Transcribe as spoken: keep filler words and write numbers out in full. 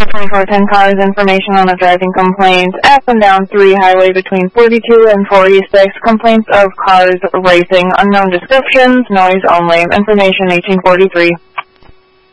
twenty-four ten cars, information on a driving complaint, up and down three highway between forty-two and forty-six, complaints of cars racing, unknown descriptions, noise only, information eighteen forty-three.